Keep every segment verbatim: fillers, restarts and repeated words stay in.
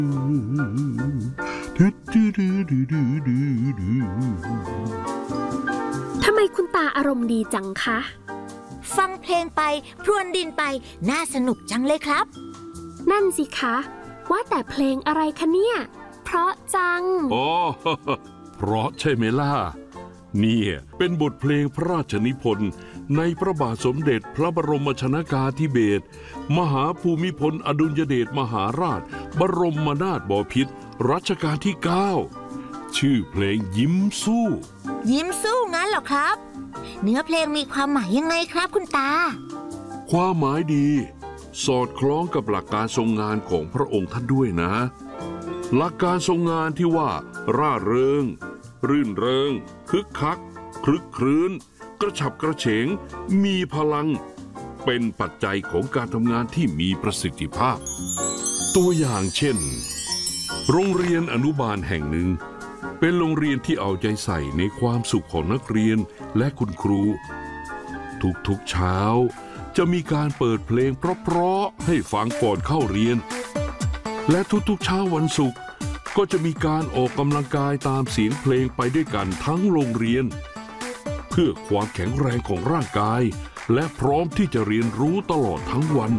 ทำไมคุณตาอารมณ์ดีจังคะฟังเพลงไปพรวนดินไปน่าสนุกจังเลยครับนั่นสิคะว่าแต่เพลงอะไรคะเนี่ยเพราะจังอ๋อเพราะใช่ไหมล่ะเนี่ยเป็นบทเพลงพระราชนิพนธ์ในพระบาทสมเด็จพระบรมชนกาธิเบศรมหาภูมิพลอดุลยเดชมหาราชบรมนาถบพิตรรัชกาลที่เก้าชื่อเพลงยิ้มสู้ยิ้มสู้งั้นเหรอครับเนื้อเพลงมีความหมายยังไงครับคุณตาความหมายดีสอดคล้องกับหลักการทรงงานของพระองค์ท่านด้วยนะหลักการทรงงานที่ว่าร่าเริงรื่นเริงคึกคักคลึกครื้นกระฉับกระเฉงมีพลังเป็นปัจจัยของการทำงานที่มีประสิทธิภาพตัวอย่างเช่นโรงเรียนอนุบาลแห่งหนึ่งเป็นโรงเรียนที่เอาใจใส่ในความสุขของนักเรียนและคุณครูทุกๆเช้าจะมีการเปิดเพลงเพราะๆให้ฟังก่อนเข้าเรียนและทุกๆเช้าวันศุกร์ก็จะมีการออกกำลังกายตามเสียงเพลงไปด้วยกันทั้งโรงเรียนเพื่อความแข็งแรงของร่างกายและพร้อมที่จะเรียนรู้ตลอดทั้งวัน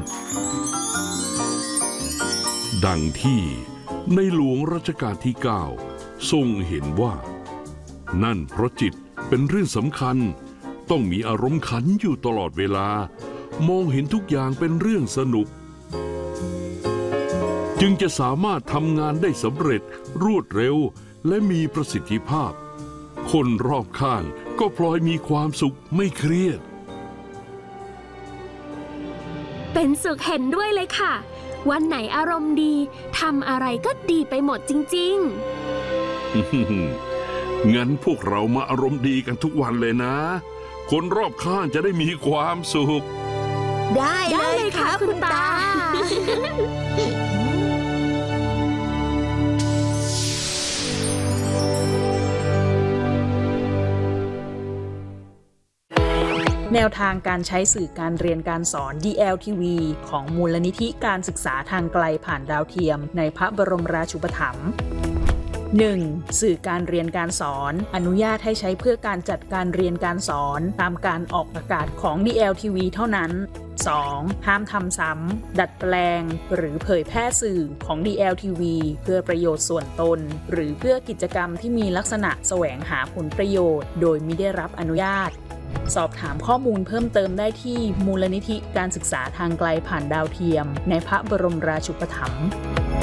ดังที่ในหลวงรัชกาลที่เก้าทรงเห็นว่านั่นเพราะจิตเป็นเรื่องสำคัญต้องมีอารมณ์ขันอยู่ตลอดเวลามองเห็นทุกอย่างเป็นเรื่องสนุกจึงจะสามารถทำงานได้สำเร็จรวดเร็วและมีประสิทธิภาพคนรอบข้างก็พลอยมีความสุขไม่เครียดเป็นสุขเห็นด้วยเลยค่ะวันไหนอารมณ์ดีทำอะไรก็ดีไปหมดจริงๆ งั้นพวกเรามาอารมณ์ดีกันทุกวันเลยนะคนรอบข้างจะได้มีความสุขได้เลยค่ะคุณตาแนวทางการใช้สื่อการเรียนการสอน ดี แอล ที วี ของมูลนิธิการศึกษาทางไกลผ่านดาวเทียมในพระบรมราชูปถัมภ์ หนึ่ง. สื่อการเรียนการสอนอนุญาตให้ใช้เพื่อการจัดการเรียนการสอนตามการออกอากาศของ ดี แอล ที วี เท่านั้น สอง. ห้ามทำซ้ำดัดแปลงหรือเผยแพร่สื่อของ ดี แอล ที วี เพื่อประโยชน์ส่วนตนหรือเพื่อกิจกรรมที่มีลักษณะแสวงหาผลประโยชน์โดยมิได้รับอนุญาตสอบถามข้อมูลเพิ่มเติมได้ที่มูลนิธิการศึกษาทางไกลผ่านดาวเทียมในพระบรมราชูปถัมภ์